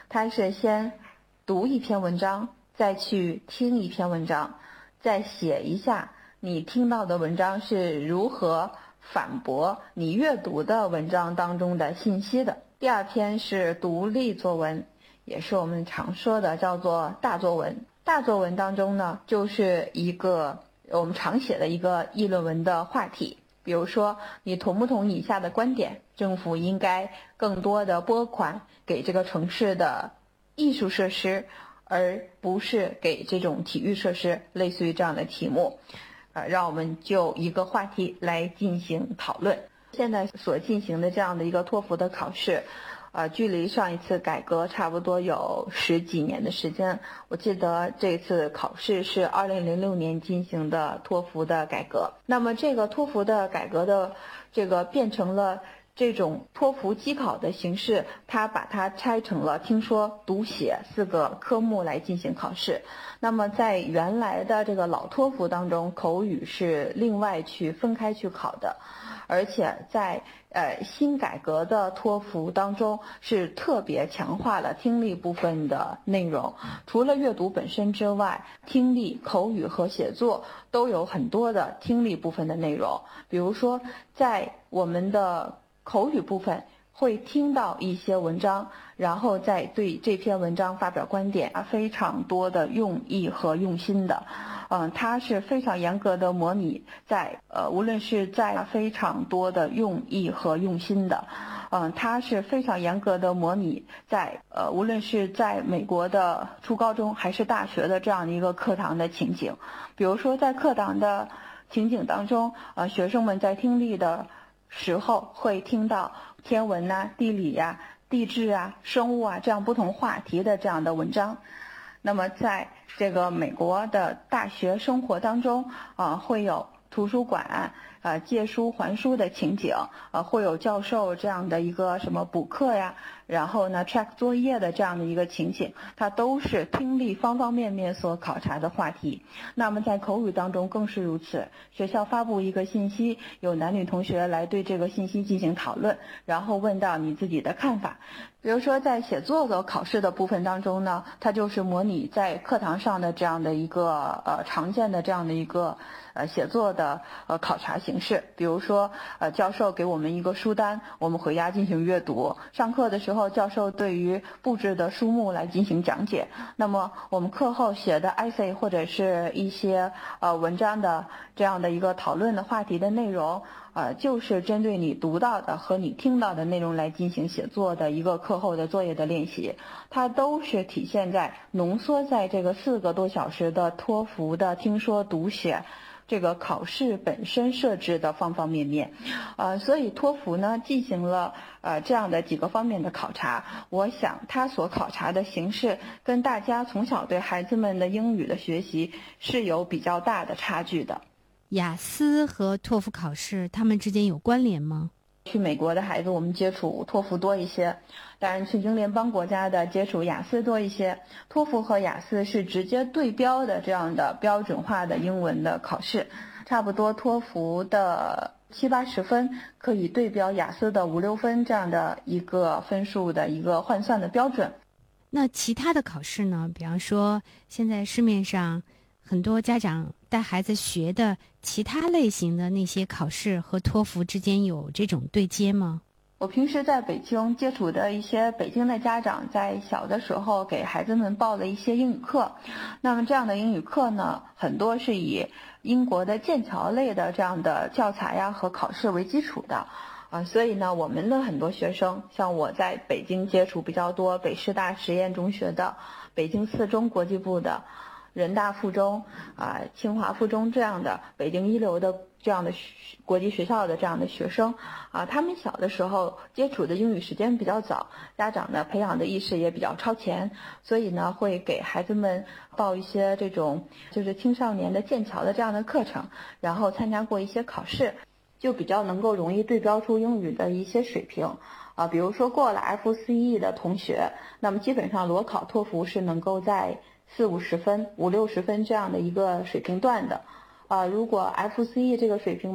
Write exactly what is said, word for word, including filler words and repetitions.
它是先读一篇文章，再去听一篇文章，再写一下你听到的文章是如何反驳你阅读的文章当中的信息的。第二篇是独立作文，也是我们常说的叫做大作文。大作文当中呢，就是一个我们常写的一个议论文的话题，比如说你同不同意以下的观点，政府应该更多的拨款给这个城市的艺术设施，而不是给这种体育设施，类似于这样的题目，呃，让我们就一个话题来进行讨论。现在所进行的这样的一个托福的考试，呃，距离上一次改革差不多有十几年的时间。我记得这次考试是二零零六年进行的托福的改革。那么这个托福的改革的这个变成了这种托福机考的形式，它把它拆成了听说读写四个科目来进行考试。那么在原来的这个老托福当中，口语是另外去分开去考的，而且在呃新改革的托福当中是特别强化了听力部分的内容，除了阅读本身之外，听力、口语和写作都有很多的听力部分的内容。比如说在我们的口语部分会听到一些文章，然后再对这篇文章发表观点，非常多的用意和用心的。嗯，它是非常严格的模拟在呃，无论是在非常多的用意和用心的，嗯，它是非常严格的模拟在呃，无论是在美国的初高中还是大学的这样的一个课堂的情景。比如说在课堂的情景当中，呃，学生们在听力的时候会听到天文啊、地理啊、地质啊、生物啊这样不同话题的这样的文章。那么在这个美国的大学生活当中，啊、呃，会有图书馆呃借书还书的情景，呃会有教授这样的一个什么补课呀，然后呢 track 作业的这样的一个情景，它都是听力方方面面所考察的话题。那么在口语当中更是如此，学校发布一个信息，有男女同学来对这个信息进行讨论，然后问到你自己的看法。比如说在写作的考试的部分当中呢，它就是模拟在课堂上的这样的一个呃常见的这样的一个呃写作的呃考察形式。比如说呃教授给我们一个书单，我们回家进行阅读，上课的时候教授对于布置的书目来进行讲解，那么我们课后写的 essay 或者是一些呃文章的这样的一个讨论的话题的内容，呃，就是针对你读到的和你听到的内容来进行写作的一个课后的作业的练习，它都是体现在浓缩在这个四个多小时的托福的听说读写这个考试本身设置的方方面面。呃，所以托福呢进行了呃这样的几个方面的考察，我想它所考察的形式跟大家从小对孩子们的英语的学习是有比较大的差距的。 雅思和托福考试它们之间有关联吗？ 去美国的孩子我们接触托福多一些，当然去英联邦国家的接触雅思多一些。托福和雅思是直接对标的这样的标准化的英文的考试，差不多托福的七八十分可以对标雅思的五六分这样的一个分数的一个换算的标准。 那其他的考试呢？比方说现在市面上很多家长带孩子学的其他类型的那些考试和托福之间有这种对接吗？ 我平时在北京接触的一些北京的家长，在小的时候给孩子们报了一些英语课，那么这样的英语课呢，很多是以英国的剑桥类的这样的教材呀和考试为基础的。啊，所以呢，我们的很多学生，像我在北京接触比较多，北师大实验中学的，北京四中国际部的，人大附中啊、呃、清华附中这样的北京一流的这样的国际学校的这样的学生啊，他们小的时候接触的英语时间比较早，家长呢培养的意识也比较超前，所以呢会给孩子们报一些这种就是青少年的剑桥的这样的课程，然后参加过一些考试，就比较能够容易对标出英语的一些水平啊，比如说过了 F C E 的同学，那么基本上裸考托福是能够在四五十分、五六十分这样的一个水平段的，啊，如果 F C E 这个水平